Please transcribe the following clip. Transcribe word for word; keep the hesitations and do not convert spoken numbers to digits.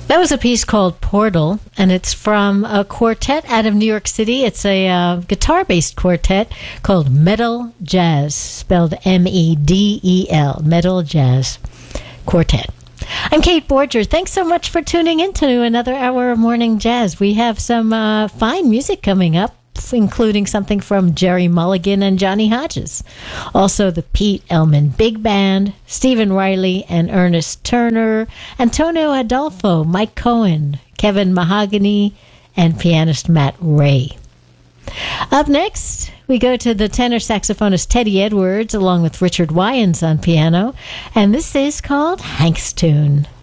That was a piece called Portal, and it's from a quartet out of New York City. It's a uh, guitar-based quartet called Metal Jazz, spelled M E D E L, Metal Jazz Quartet. I'm Kate Borger. Thanks so much for tuning in to another hour of Morning Jazz. We have some uh, fine music coming up, including something from Jerry Mulligan and Johnny Hodges. Also, the Pete Elman Big Band, Stephen Riley and Ernest Turner, Antonio Adolfo, Mike Cohen, Kevin Mahogany, and pianist Matt Ray. Up next, we go to the tenor saxophonist Teddy Edwards, along with Richard Wyans on piano, and this is called Hank's Tune.